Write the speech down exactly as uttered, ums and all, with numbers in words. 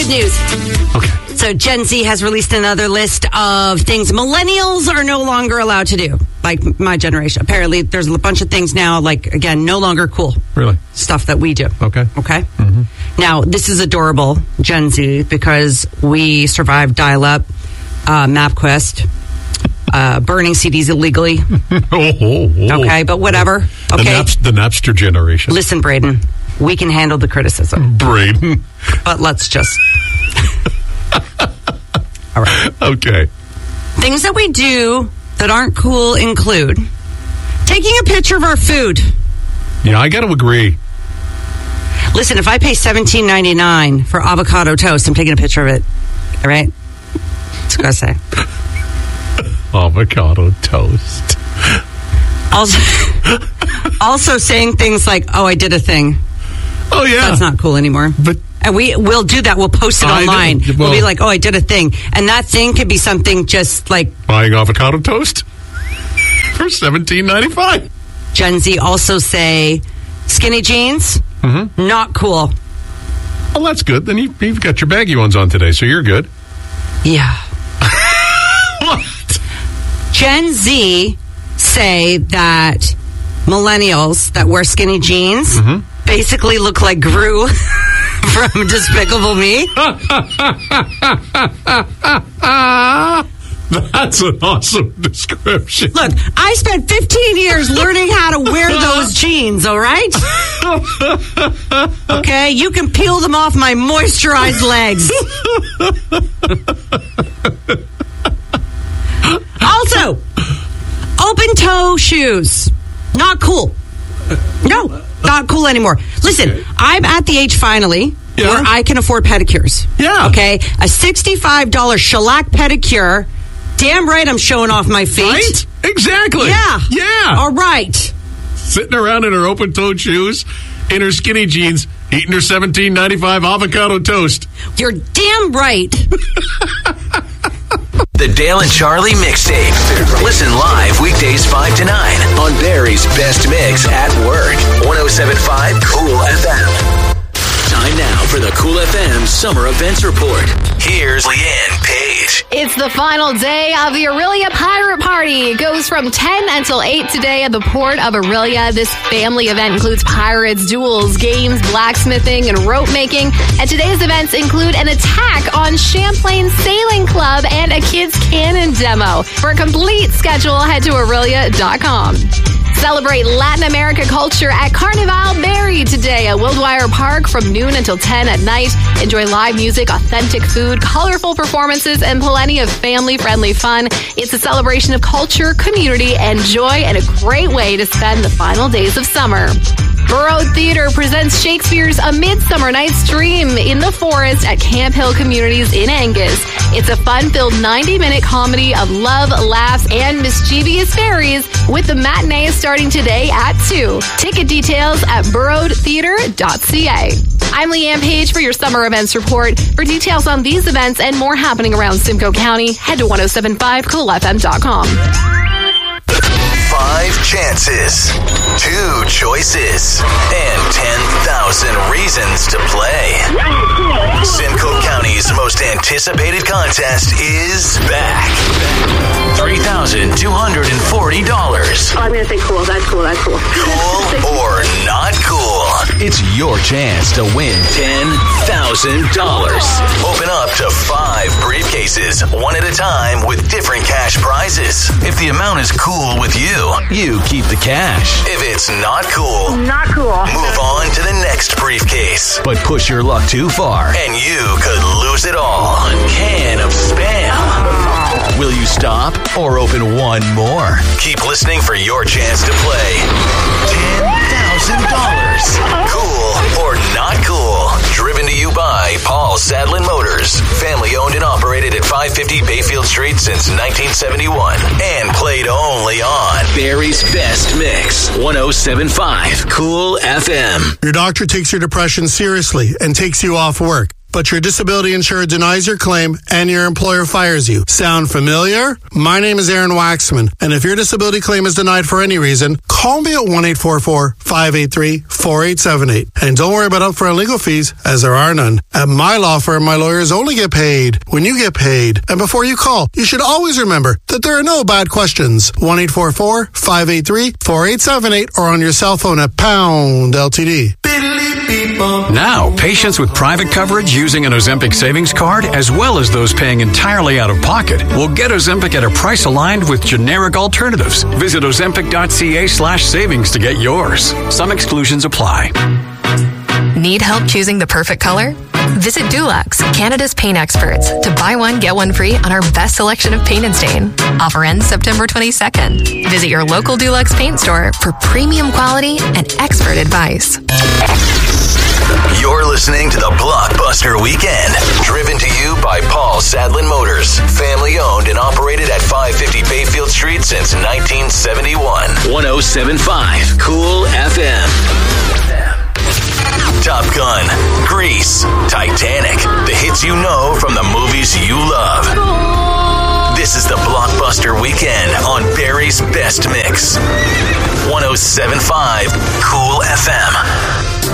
news. Okay. So Gen Z has released another list of things millennials are no longer allowed to do. Like my generation. Apparently, there's a bunch of things now, like, again, no longer cool. Really? Stuff that we do. Okay. Okay? Mm-hmm. Now, this is adorable, Gen Z, because we survived dial-up, uh, MapQuest, uh, burning C Ds illegally. oh, oh, oh. Okay, but whatever. Okay. The, Naps- the Napster generation. Listen, Braden, we can handle the criticism. Braden. But let's just... All right. Okay. Things that we do that aren't cool include taking a picture of our food. Yeah, I got to agree. Listen, if I pay seventeen ninety-nine for avocado toast, I'm taking a picture of it. All right? That's what I say. Avocado toast. Also, also saying things like, oh, I did a thing. Oh, yeah. That's not cool anymore. But And we will do that. We'll post it I online. know. Well, we'll be like, oh, I did a thing. And that thing could be something just like... buying avocado toast for seventeen ninety-five. Gen Z also say skinny jeans, Mm-hmm. not cool. Well, that's good. Then you, you've got your baggy ones on today, so you're good. Yeah. What? Gen Z say that millennials that wear skinny jeans Mm-hmm. basically look like Gru from Despicable Me. That's an awesome description. Look, I spent fifteen years learning how to wear those jeans, all right? Okay, you can peel them off my moisturized legs. Also, open toe shoes. Not cool. No, not cool anymore. Listen, Okay. I'm at the age finally Yeah. where I can afford pedicures. Yeah. Okay, a sixty-five dollars shellac pedicure. Damn right I'm showing off my feet. Right? Exactly. Yeah. Yeah. All right. Sitting around in her open-toed shoes, in her skinny jeans, eating her seventeen ninety-five avocado toast. You're damn right. The Dale and Charlie Mixtape. Listen live weekdays five to nine on Barry's Best Mix at work. one oh seven point five Cool F M. Time now for the Cool F M Summer Events Report. Here's Leanne Page. It's the final day of the Aurelia Pirate Party. It goes from ten until eight today at the port of Aurelia. This family event includes pirates, duels, games, blacksmithing, and rope making. And today's events include an attack on Champlain Sailing Club and a kids' cannon demo. For a complete schedule, head to Aurelia dot com. Celebrate Latin America culture at Carnival Berry today at Wildwire Park from noon until ten at night. Enjoy live music, authentic food, colorful performances, and plenty of family-friendly fun. It's a celebration of culture, community, and joy, and a great way to spend the final days of summer. Burroughs Theater presents Shakespeare's A Midsummer Night's Dream in the Forest at Camp Hill Communities in Angus. It's a fun-filled ninety-minute comedy of love, laughs, and mischievous fairies with the matinee starting today at two. Ticket details at burrowed theater dot c a. I'm Leanne Page for your Summer Events Report. For details on these events and more happening around Simcoe County, head to one oh seven point five cool f m dot com. Five chances, two choices, and ten thousand reasons to play. Simcoe County's most anticipated contest is back. three thousand two hundred forty dollars. Oh, I'm going to say cool. That's cool. That's cool. Cool or not cool? It's your chance to win ten thousand dollars. Open up to five briefcases, one at a time, with different cash prizes. If the amount is cool with you, you keep the cash. If it's not cool, Not cool. move on to the next briefcase. But push your luck too far, and you could lose it all. A can of Spam. Will you stop or open one more? Keep listening for your chance to play ten thousand dollars. Cool or not cool? Driven to you by Paul Sadlin Motors. Family owned and operated at five fifty Bayfield Street since nineteen seventy-one. And played only on Barry's Best Mix. one oh seven point five Cool F M. Your doctor takes your depression seriously and takes you off work. but your disability insurer denies your claim and your employer fires you. Sound familiar? My name is Aaron Waxman, and if your disability claim is denied for any reason, call me at one eight four four, five eight three, four eight seven eight. And don't worry about upfront legal fees, as there are none. At my law firm, my lawyers only get paid when you get paid. And before you call, you should always remember that there are no bad questions. one eight four four, five eight three, four eight seven eight or on your cell phone at pound L T D. Now, patients with private coverage using an Ozempic savings card, as well as those paying entirely out of pocket, will get Ozempic at a price aligned with generic alternatives. Visit ozempic.ca slash savings to get yours. Some exclusions apply. Need help choosing the perfect color? Visit Dulux, Canada's paint experts, to buy one, get one free on our best selection of paint and stain. Offer ends September twenty-second. Visit your local Dulux paint store for premium quality and expert advice. You're listening to the Blockbuster Weekend, driven to you by Paul Sadlin Motors, family owned and operated at five fifty Bayfield Street since nineteen seventy-one. one oh seven point five Cool F M. Top Gun, Grease, Titanic, the hits you know from the movies you love. This is the Blockbuster Weekend on Barry's Best Mix. one oh seven point five Cool F M.